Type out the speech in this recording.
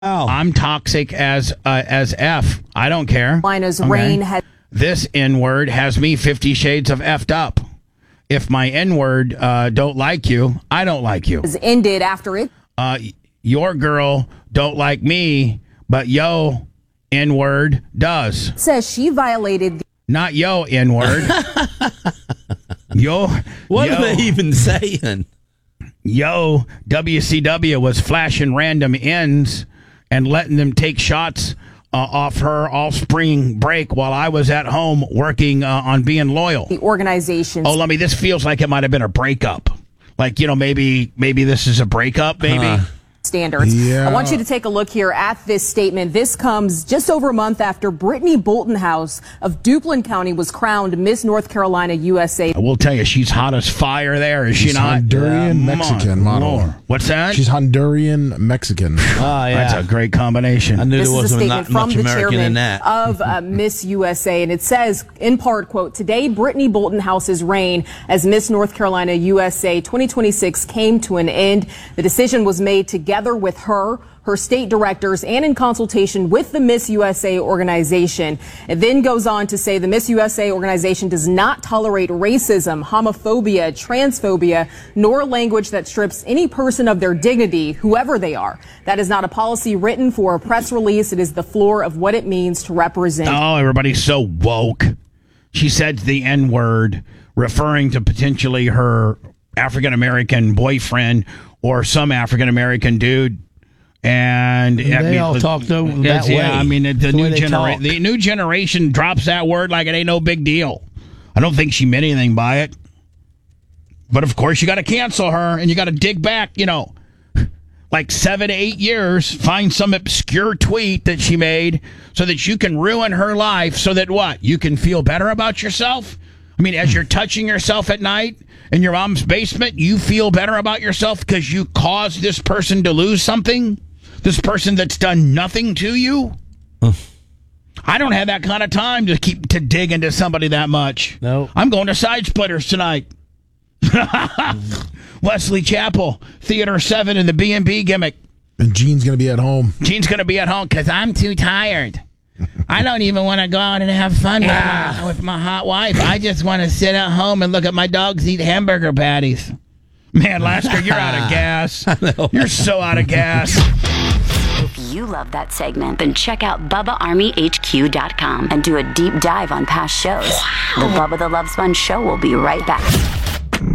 I'm toxic as F. I don't care. Carolina's rain has. This N-word has me 50 shades of effed up. If my N-word don't like you, I don't like you. Has ended after it. Your girl don't like me, but yo N-word does. Says she violated. Not yo N-word. What are they even saying? Yo, WCW was flashing random ends and letting them take shots off her all spring break while I was at home working on being loyal. The organization. Oh, this feels like it might have been a breakup. Like, maybe this is a breakup, maybe. Standards. Yeah. I want you to take a look here at this statement. This comes just over a month after Brittany Boltonhouse of Duplin County was crowned Miss North Carolina USA. I will tell you, she's hot as fire there, is she not? Honduran Mexican model. Lord. What's that? She's Honduran Mexican. Oh, yeah. That's a great combination. I knew This there is a wasn't statement from much the American in chairman that. of Miss USA, and it says, in part, quote, "Today, Brittany Boltonhouse's reign as Miss North Carolina USA 2026 came to an end. The decision was made together with her state directors, and in consultation with the Miss USA organization." It then goes on to say the Miss USA organization does not tolerate racism, homophobia, transphobia, nor language that strips any person of their dignity, whoever they are. That is not a policy written for a press release. It is the floor of what it means to represent. Oh, everybody's so woke. She said the N-word, referring to potentially her African-American boyfriend or some African-American dude. And they all talk that way. Yeah, the new generation drops that word like it ain't no big deal. I don't think she meant anything by it. But of course, you got to cancel her, and you got to dig back, like 7 to 8 years, find some obscure tweet that she made so that you can ruin her life so that what? You can feel better about yourself? As you're touching yourself at night in your mom's basement, you feel better about yourself because you caused this person to lose something? This person that's done nothing to you? I don't have that kind of time to dig into somebody that much. No. I'm going to Side Splitters tonight. Wesley Chapel, Theater 7 in the B&B gimmick. And Gene's going to be at home. Gene's going to be at home because I'm too tired. I don't even want to go out and have fun with my hot wife. I just want to sit at home and look at my dogs eat hamburger patties. Man, Lasker, you're out of gas. You're so out of gas. If you love that segment, then check out BubbaArmyHQ.com and do a deep dive on past shows. The Bubba the Love Sponge Show will be right back.